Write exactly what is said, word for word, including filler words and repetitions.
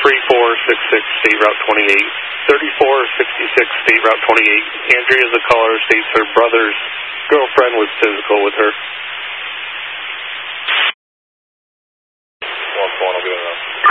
three four six six, State Route twenty-eight. thirty-four sixty-six, State Route twenty-eight. Andrea, the caller, states her brother's girlfriend was physical with her. one four, I'll get it up.